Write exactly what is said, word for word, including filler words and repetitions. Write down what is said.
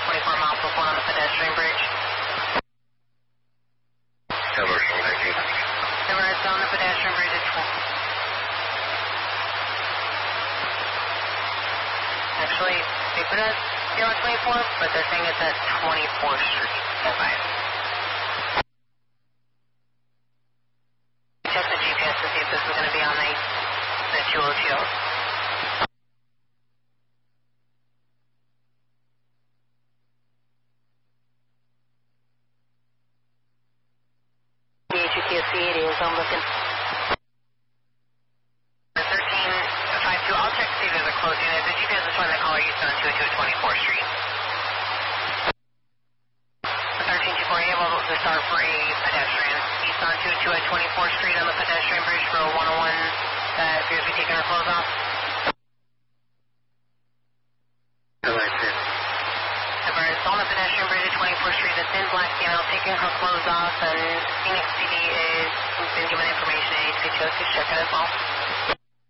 twenty-four miles before on the pedestrian bridge. Commercial nineteen. Emirates on the pedestrian bridge at twelve. Actually, they put us here on twenty-four, but they're saying it's at twenty-fourth Street. Okay. Check the G P S to see if this is going to be on the, the two oh two. The H U K C it is, I'm looking. thirteen fifty-two, I'll check to see if there's a close unit. The G P S is showing the caller east on two oh two at twenty-fourth Street. thirteen two four, able to start for a pedestrian. East on two oh two at twenty-fourth Street on the pedestrian bridge for one oh one that appears to be taking her clothes off. Emirates on the pedestrian bridge at twenty-fourth Street, the thin black female taking her clothes off, and Phoenix P D is been given information. A H K chose to check it as well.